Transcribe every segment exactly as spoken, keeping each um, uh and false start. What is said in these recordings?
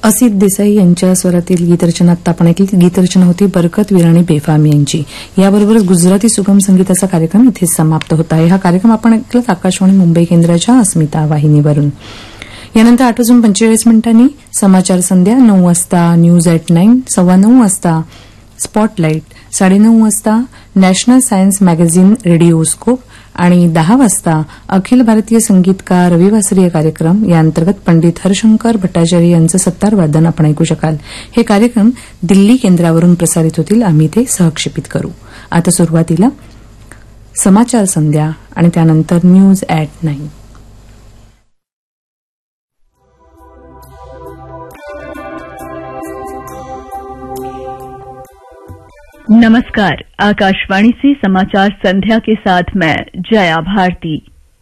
असित देसाई यांच्या स्वरातील गीतरचना आता आपण ऐकली. गीतरचना होती बरकत वीर आणि बेफाम यांची. याबरोबरच गुजराती सुगम संगीताचा कार्यक्रम इथेच समाप्त होत आहे. हा कार्यक्रम आपण ऐकलात आकाशवाणी मुंबई केंद्राच्या अस्मिता वाहिनीवरून. यानंतर आठ वाजून पंचेचाळीस मिनिटांनी समाचार संध्या, नऊ वाजता न्यूज एट नाईन, सव्वा नऊ वाजता स्पॉटलाईट, साडेनऊ वाजता नॅशनल सायन्स मॅगझिन रेडिओस्कोप आणि दहा वाजता अखिल भारतीय संगीतकार रविवासरीय कार्यक्रम याअंतर्गत पंडित हरशंकर भट्टाचार्य यांचं सत्तार वादन आपण ऐकू शकाल. हे कार्यक्रम दिल्ली केंद्रावरून प्रसारित होतील. आम्ही ते सहक्षेपित करू. आता सुरुवातीला समाचार संध्या आणि त्यानंतर न्यूज ॲट नाईन. नमस्कार. आकाशवाणी से समाचार संध्या के साथ मैं जया भारती.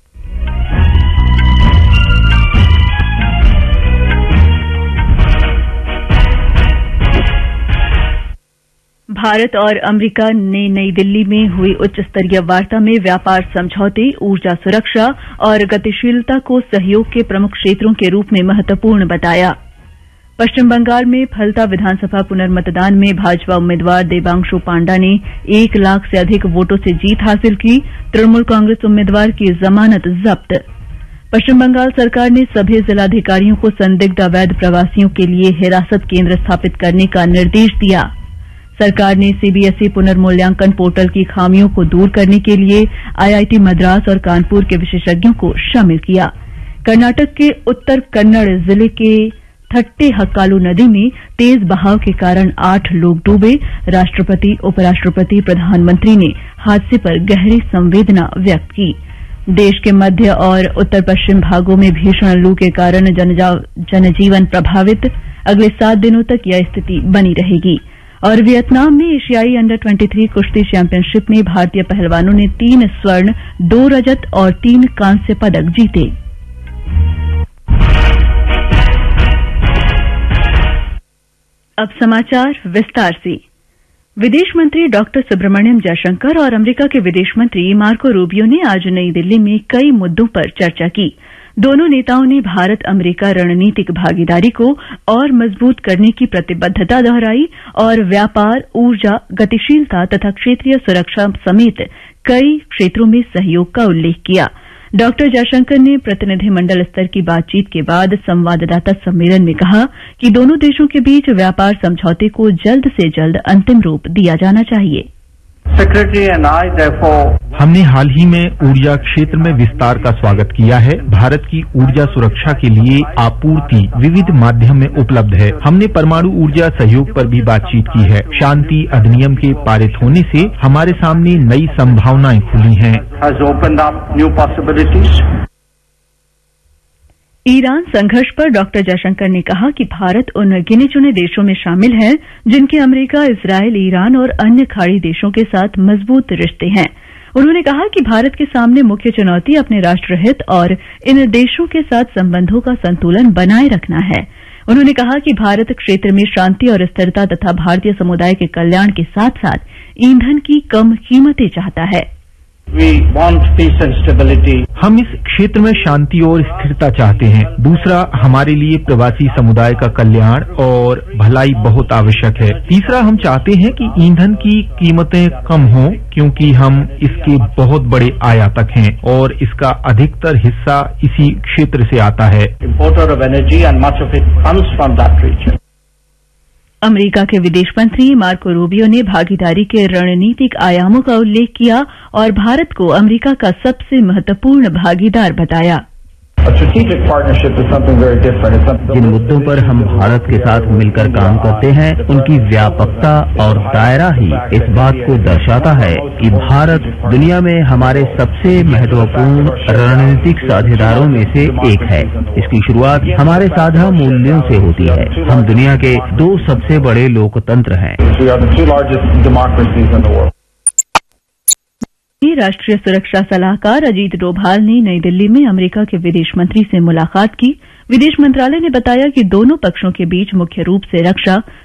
भारत और अमेरिका ने नई दिल्ली में हुई उच्च स्तरीय वार्ता में व्यापार समझौते, ऊर्जा सुरक्षा और गतिशीलता को सहयोग के प्रमुख क्षेत्रों के रूप में महत्वपूर्ण बताया. पश्चिम बंगाल में फलता विधानसभा पुनर्मतदान में भाजपा उम्मीदवार देबांशु पांडा ने एक लाख से अधिक वोटों से जीत हासिल की. तृणमूल कांग्रेस उम्मीदवार की जमानत जब्त. पश्चिम बंगाल सरकार ने सभी जिलाधिकारियों को संदिग्ध अवैध प्रवासियों के लिए हिरासत केंद्र स्थापित करने का निर्देश दिया. सरकार ने सीबीएसई पुनर्मूल्यांकन पोर्टल की खामियों को दूर करने के लिए आईआईटी मद्रास और कानपुर के विशेषज्ञों को शामिल किया. कर्नाटक के उत्तर कन्नड़ जिले के थट्टे हक्कालू नदी में तेज बहाव के कारण आठ लोग डूबे. राष्ट्रपति, उपराष्ट्रपति, प्रधानमंत्री ने हादसे पर गहरी संवेदना व्यक्त की. देश के मध्य और उत्तर पश्चिम भागों में भीषण लू के कारण जनजीवन प्रभावित. अगले सात दिनों तक यह स्थिति बनी रहेगी. और वियतनाम में एशियाई अंडर तेईस कुश्ती चैंपियनशिप में भारतीय पहलवानों ने तीन स्वर्ण, दो रजत और तीन कांस्य पदक जीते. अब समाचार विस्तार से. विदेश मंत्री डॉक्टर सुब्रमण्यम जयशंकर और अमेरिका के विदेश मंत्री मार्को रूबियो ने आज नई दिल्ली में कई मुद्दों पर चर्चा की. दोनों नेताओं ने भारत अमेरिका रणनीतिक भागीदारी को और मजबूत करने की प्रतिबद्धता दोहराई और व्यापार, ऊर्जा, गतिशीलता तथा क्षेत्रीय सुरक्षा समेत कई क्षेत्रों में सहयोग का उल्लेख किया. डॉक्टर जयशंकर ने प्रतिनिधिमंडल स्तर की बातचीत के बाद संवाददाता सम्मेलन में कहा कि दोनों देशों के बीच व्यापार समझौते को जल्द से जल्द अंतिम रूप दिया जाना चाहिए. हमने हाल ही में ऊर्जा क्षेत्र में विस्तार का स्वागत किया है. भारत की ऊर्जा सुरक्षा के लिए आपूर्ति विविध माध्यम में उपलब्ध है. हमने परमाणु ऊर्जा सहयोग पर भी बातचीत की है. शांति अधिनियम के पारित होने से हमारे सामने नई संभावनाएं खुली हैं. ईरान संघर्ष पर डॉक्टर जयशंकर ने कहा कि भारत उन गिने चुने देशों में शामिल है जिनके अमेरिका, इजरायल, ईरान और अन्य खाड़ी देशों के साथ मजबूत रिश्ते हैं. उन्होंने कहा कि भारत के सामने मुख्य चुनौती अपने राष्ट्रहित और इन देशों के साथ संबंधों का संतुलन बनाए रखना है. उन्होंने कहा कि भारत क्षेत्र में शांति और स्थिरता तथा भारतीय समुदाय के कल्याण के साथ साथ ईंधन की कम कीमतें चाहता है. We want peace and stability. हम इस क्षेत्र में शांति और स्थिरता चाहते हैं. दूसरा, हमारे लिए प्रवासी समुदाय का कल्याण और भलाई बहुत आवश्यक है. तीसरा, हम चाहते हैं कि ईंधन की कीमतें कम हों क्योंकि हम इसके बहुत बड़े आयातक हैं और इसका अधिकतर हिस्सा इसी क्षेत्र से आता है. Importer of energy and much of it comes from that region. America के विदेश मंत्री मार्को रूबियो ने भागीदारी के रणनीतिक आयामों का उल्लेख किया और भारत को अमेरिका का सबसे महत्वपूर्ण भागीदार बताया. जिन मुद्दों पर हम भारत के साथ मिलकर काम करते हैं उनकी व्यापकता और दायरा ही इस बात को दर्शाता है कि भारत दुनिया में हमारे सबसे महत्वपूर्ण रणनीतिक साझेदारों में से एक है. इसकी शुरुआत हमारे साझा मूल्यों से होती है. हम दुनिया के दो सबसे बड़े लोकतंत्र हैं. राष्ट्रीय सुरक्षा सलाहकार अजीत डोभाल ने नई दिल्ली में अमेरिका के विदेश मंत्री से मुलाकात की. विदेश मंत्रालय ने बताया कि दोनों पक्षों के बीच मुख्य रूप से रक्षा,